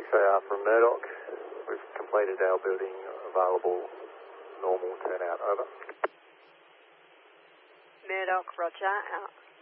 from Murdoch. We've completed our building available normal turnout, over. Murdoch, roger, out.